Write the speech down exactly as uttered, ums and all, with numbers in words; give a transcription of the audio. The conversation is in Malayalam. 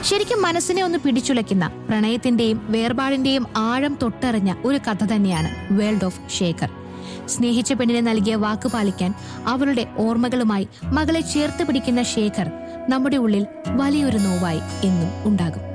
ശരിക്കും മനസ്സിനെ ഒന്ന് പിടിച്ചുലയ്ക്കുന്ന പ്രണയത്തിന്റെയും വേർപാടിന്റെയും ആഴം തൊട്ടറിഞ്ഞ ഒരു കഥ തന്നെയാണ് വേൾഡ് ഓഫ് ശേഖർ. സ്നേഹിച്ച പെണ്ണിനെ നൽകിയ വാക്ക് പാലിക്കാൻ അവളുടെ ഓർമ്മകളുമായി മകളെ ചേർത്ത് പിടിക്കുന്ന ശേഖർ നമ്മുടെ ഉള്ളിൽ വലിയൊരു നോവായി എന്നും ഉണ്ടാകും.